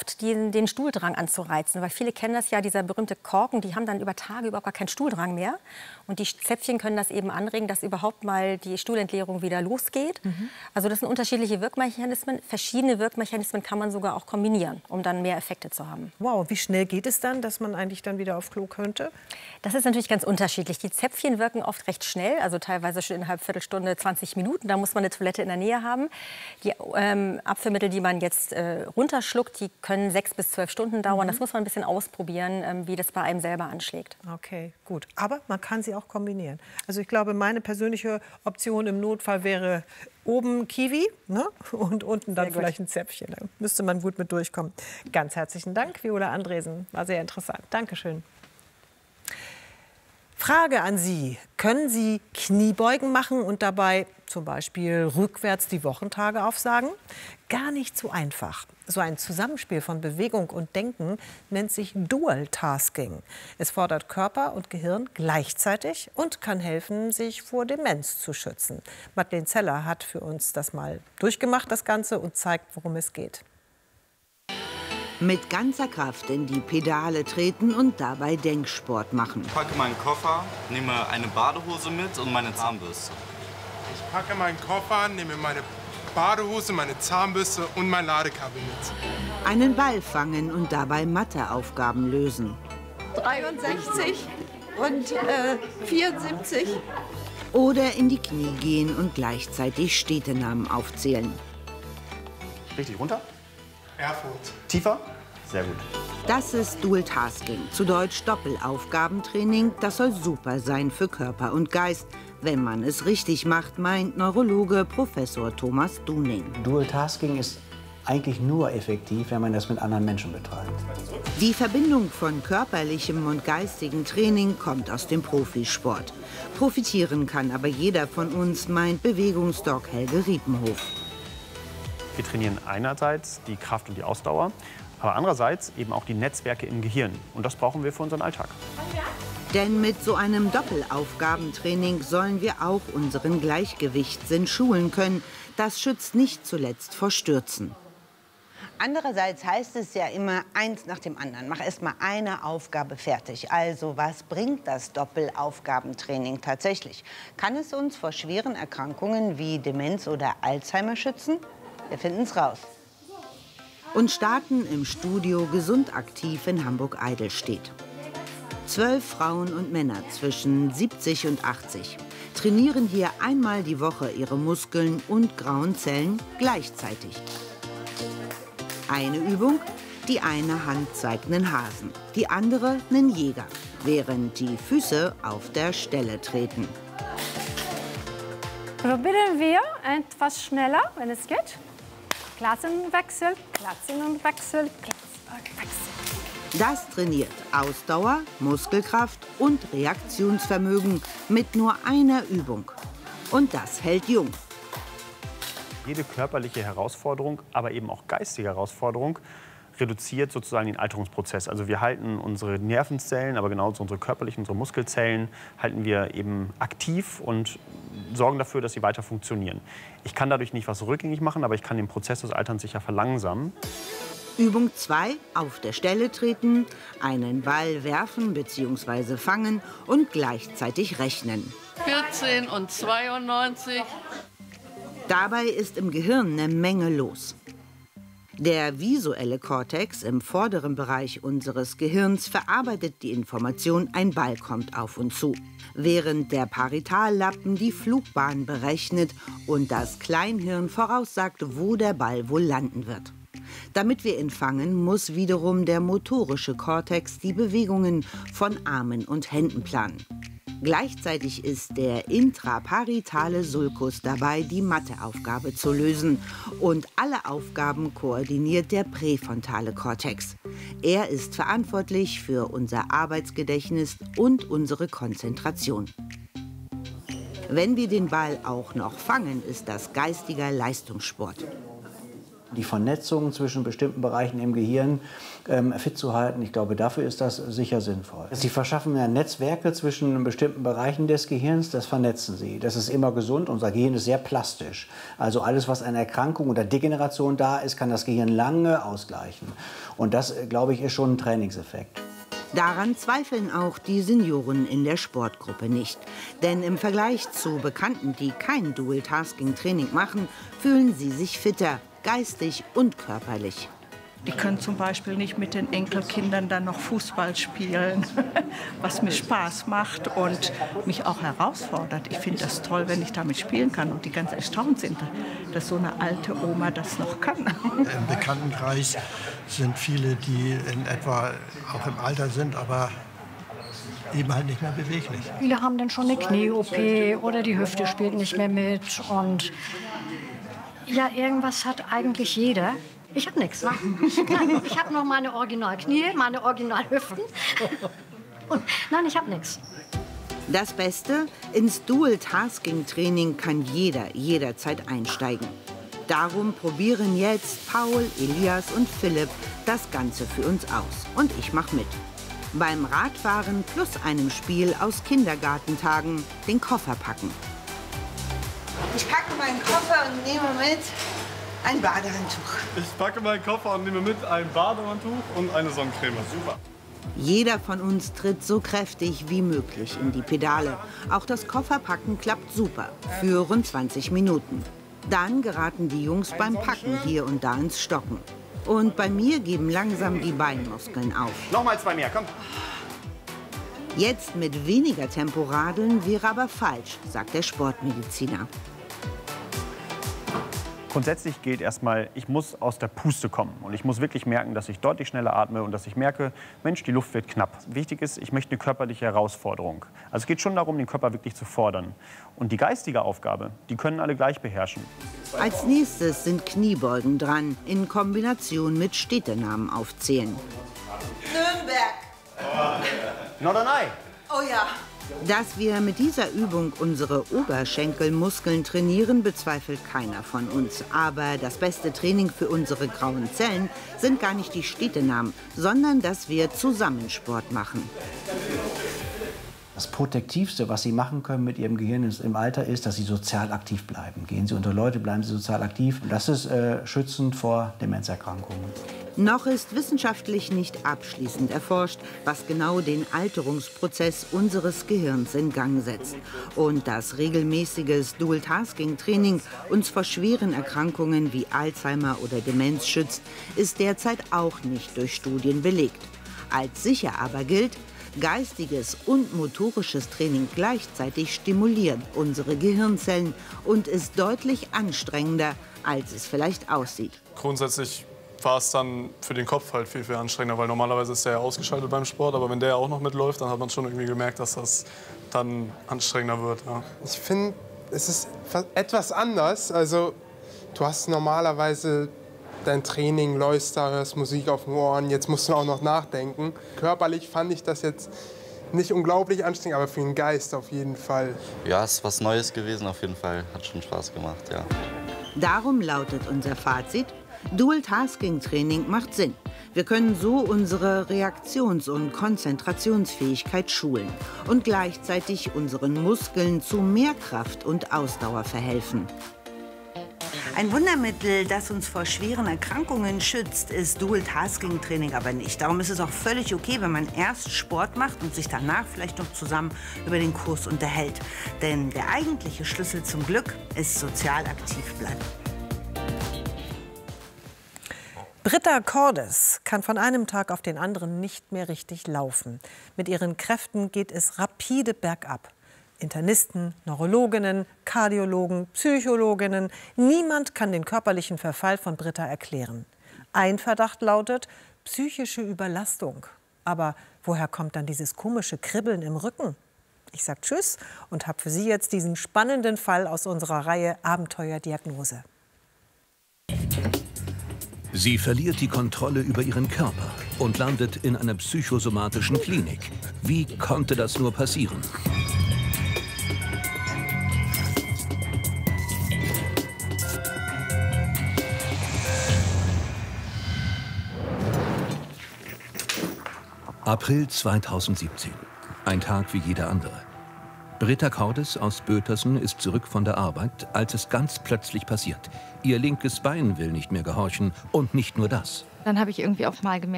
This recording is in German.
oft den Stuhldrang anzureizen. Weil viele kennen das ja, dieser berühmte Korken, die haben dann über Tage überhaupt gar keinen Stuhldrang mehr. Und die Zäpfchen können das eben anregen, dass überhaupt mal die Stuhlentleerung wieder losgeht. Also das sind unterschiedliche Wirkmechanismen. Verschiedene Wirkmechanismen kann man sogar auch kombinieren, um dann mehr Effekte zu haben. Wow, wie schnell geht es dann, dass man eigentlich dann wieder auf Klo könnte? Das ist natürlich ganz unterschiedlich. Die Zäpfchen wirken oft recht schnell, also teilweise schon innerhalb Viertelstunde, 20 Minuten. Da muss man eine Toilette in der Nähe haben. Die Abführmittel, die man jetzt runterschluckt, die können 6 bis 12 Stunden dauern. Das muss man ein bisschen ausprobieren, wie das bei einem selber anschlägt. Okay, gut. Aber man kann sie auch kombinieren. Also ich glaube, meine persönliche Option im Notfall wäre oben Kiwi, ne? Und unten dann vielleicht ein Zäpfchen. Da müsste man gut mit durchkommen. Ganz herzlichen Dank, Viola Andresen. War sehr interessant. Dankeschön. Frage an Sie. Können Sie Kniebeugen machen und dabei zum Beispiel rückwärts die Wochentage aufsagen? Gar nicht so einfach. So ein Zusammenspiel von Bewegung und Denken nennt sich Dual Tasking. Es fordert Körper und Gehirn gleichzeitig und kann helfen, sich vor Demenz zu schützen. Madeleine Zeller hat für uns das mal durchgemacht, das Ganze, und zeigt, worum es geht. Mit ganzer Kraft in die Pedale treten und dabei Denksport machen. Ich packe meinen Koffer, nehme eine Badehose mit und meine Zahnbürste. Ich packe meinen Koffer, nehme meine Badehose, meine Zahnbürste und mein Ladekabel mit. Einen Ball fangen und dabei Matheaufgaben lösen. 63 und 74. Oder in die Knie gehen und gleichzeitig Städtenamen aufzählen. Richtig runter. Erfurt. Tiefer. Sehr gut. Das ist Dual Tasking, zu Deutsch Doppelaufgabentraining. Das soll super sein für Körper und Geist, wenn man es richtig macht, meint Neurologe Professor Thomas Duning. Dual Tasking ist eigentlich nur effektiv, wenn man das mit anderen Menschen betreibt. Die Verbindung von körperlichem und geistigem Training kommt aus dem Profisport. Profitieren kann aber jeder von uns, meint Bewegungsdoc Helge Riepenhof. Wir trainieren einerseits die Kraft und die Ausdauer, aber andererseits eben auch die Netzwerke im Gehirn. Und das brauchen wir für unseren Alltag. Denn mit so einem Doppelaufgabentraining sollen wir auch unseren Gleichgewichtssinn schulen können. Das schützt nicht zuletzt vor Stürzen. Andererseits heißt es ja immer eins nach dem anderen. Mach erst mal eine Aufgabe fertig. Also was bringt das Doppelaufgabentraining tatsächlich? Kann es uns vor schweren Erkrankungen wie Demenz oder Alzheimer schützen? Wir finden es raus. Und starten im Studio Gesund aktiv in Hamburg-Eidelstedt. 12 Frauen und Männer zwischen 70 und 80 trainieren hier einmal die Woche ihre Muskeln und grauen Zellen gleichzeitig. Eine Übung, die eine Hand zeigt einen Hasen, die andere einen Jäger, während die Füße auf der Stelle treten. Probieren wir etwas schneller, wenn es geht. Klassenwechsel, Klassenwechsel, Klassenwechsel. Das trainiert Ausdauer, Muskelkraft und Reaktionsvermögen mit nur einer Übung. Und das hält jung. Jede körperliche Herausforderung, aber eben auch geistige Herausforderung reduziert sozusagen den Alterungsprozess. Also wir halten unsere Nervenzellen, aber genauso unsere körperlichen, unsere Muskelzellen, halten wir eben aktiv und sorgen dafür, dass sie weiter funktionieren. Ich kann dadurch nicht was rückgängig machen, aber ich kann den Prozess des Alterns sicher verlangsamen. Übung 2, auf der Stelle treten, einen Ball werfen bzw. fangen und gleichzeitig rechnen. 14 und 92. Dabei ist im Gehirn eine Menge los. Der visuelle Kortex im vorderen Bereich unseres Gehirns verarbeitet die Information, ein Ball kommt auf uns zu, während der Parietallappen die Flugbahn berechnet und das Kleinhirn voraussagt, wo der Ball wohl landen wird. Damit wir ihn fangen, muss wiederum der motorische Kortex die Bewegungen von Armen und Händen planen. Gleichzeitig ist der intraparietale Sulcus dabei, die Matheaufgabe zu lösen. Und alle Aufgaben koordiniert der präfrontale Kortex. Er ist verantwortlich für unser Arbeitsgedächtnis und unsere Konzentration. Wenn wir den Ball auch noch fangen, ist das geistiger Leistungssport. Die Vernetzung zwischen bestimmten Bereichen im Gehirn fit zu halten, ich glaube, dafür ist das sicher sinnvoll. Sie verschaffen ja Netzwerke zwischen bestimmten Bereichen des Gehirns, das vernetzen sie. Das ist immer gesund, unser Gehirn ist sehr plastisch. Also alles, was an Erkrankung oder Degeneration da ist, kann das Gehirn lange ausgleichen. Und das, glaube ich, ist schon ein Trainingseffekt. Daran zweifeln auch die Senioren in der Sportgruppe nicht. Denn im Vergleich zu Bekannten, die kein Dual-Tasking-Training machen, fühlen sie sich fitter, geistig und körperlich. Die können zum Beispiel nicht mit den Enkelkindern dann noch Fußball spielen, was mir Spaß macht und mich auch herausfordert. Ich finde das toll, wenn ich damit spielen kann und die ganz erstaunt sind, dass so eine alte Oma das noch kann. Im Bekanntenkreis sind viele, die in etwa auch im Alter sind, aber eben halt nicht mehr beweglich. Viele haben dann schon eine Knie-OP oder die Hüfte spielt nicht mehr mit. Und ja, irgendwas hat eigentlich jeder. Ich habe nichts. Nein, ich habe noch meine Originalknie, meine Originalhüften. Und nein, ich habe nichts. Das Beste, ins Dual-Tasking-Training kann jeder jederzeit einsteigen. Darum probieren jetzt Paul, Elias und Philipp das Ganze für uns aus. Und ich mache mit. Beim Radfahren plus einem Spiel aus Kindergartentagen, den Koffer packen. Ich packe meinen Koffer und nehme mit ein Badehandtuch. Ich packe meinen Koffer und nehme mit ein Badehandtuch und eine Sonnencreme. Super. Jeder von uns tritt so kräftig wie möglich in die Pedale. Auch das Kofferpacken klappt super, für rund 20 Minuten. Dann geraten die Jungs beim Packen hier und da ins Stocken. Und bei mir geben langsam die Beinmuskeln auf. Nochmal 2 mehr, komm. Jetzt mit weniger Tempo radeln wäre aber falsch, sagt der Sportmediziner. Grundsätzlich gilt erstmal, ich muss aus der Puste kommen und ich muss wirklich merken, dass ich deutlich schneller atme und dass ich merke, Mensch, die Luft wird knapp. Wichtig ist, ich möchte eine körperliche Herausforderung. Also es geht schon darum, den Körper wirklich zu fordern. Und die geistige Aufgabe, die können alle gleich beherrschen. Als nächstes sind Kniebeugen dran, in Kombination mit Städtenamen aufzählen. Nürnberg. Norderney. Oh ja. Dass wir mit dieser Übung unsere Oberschenkelmuskeln trainieren, bezweifelt keiner von uns. Aber das beste Training für unsere grauen Zellen sind gar nicht die Städtenamen, sondern dass wir zusammen Sport machen. Das Protektivste, was Sie machen können mit Ihrem Gehirn im Alter, ist, dass Sie sozial aktiv bleiben. Gehen Sie unter Leute, bleiben Sie sozial aktiv. Das ist schützend vor Demenzerkrankungen. Noch ist wissenschaftlich nicht abschließend erforscht, was genau den Alterungsprozess unseres Gehirns in Gang setzt. Und dass regelmäßiges Dual-Tasking-Training uns vor schweren Erkrankungen wie Alzheimer oder Demenz schützt, ist derzeit auch nicht durch Studien belegt. Als sicher aber gilt, geistiges und motorisches Training gleichzeitig stimuliert unsere Gehirnzellen und ist deutlich anstrengender, als es vielleicht aussieht. Grundsätzlich war es dann für den Kopf halt viel, viel anstrengender, weil normalerweise ist der ja ausgeschaltet beim Sport, aber wenn der auch noch mitläuft, dann hat man schon irgendwie gemerkt, dass das dann anstrengender wird. Ja. Ich finde, es ist etwas anders. Also, du hast normalerweise dein Training, läufst da, hörst Musik auf den Ohren, jetzt musst du auch noch nachdenken. Körperlich fand ich das jetzt nicht unglaublich anstrengend, aber für den Geist auf jeden Fall. Ja, es ist was Neues gewesen, auf jeden Fall. Hat schon Spaß gemacht, ja. Darum lautet unser Fazit: Dual-Tasking-Training macht Sinn. Wir können so unsere Reaktions- und Konzentrationsfähigkeit schulen und gleichzeitig unseren Muskeln zu mehr Kraft und Ausdauer verhelfen. Ein Wundermittel, das uns vor schweren Erkrankungen schützt, ist Dual-Tasking-Training aber nicht. Darum ist es auch völlig okay, wenn man erst Sport macht und sich danach vielleicht noch zusammen über den Kurs unterhält. Denn der eigentliche Schlüssel zum Glück ist sozial aktiv bleiben. Britta Cordes kann von einem Tag auf den anderen nicht mehr richtig laufen. Mit ihren Kräften geht es rapide bergab. Internisten, Neurologinnen, Kardiologen, Psychologinnen, niemand kann den körperlichen Verfall von Britta erklären. Ein Verdacht lautet psychische Überlastung. Aber woher kommt dann dieses komische Kribbeln im Rücken? Ich sage Tschüss und habe für Sie jetzt diesen spannenden Fall aus unserer Reihe Abenteuerdiagnose. Sie verliert die Kontrolle über ihren Körper und landet in einer psychosomatischen Klinik. Wie konnte das nur passieren? April 2017. Ein Tag wie jeder andere. Britta Cordes aus Bötersen ist zurück von der Arbeit, als es ganz plötzlich passiert. Ihr linkes Bein will nicht mehr gehorchen und nicht nur das. Dann habe ich irgendwie auch mal gemerkt,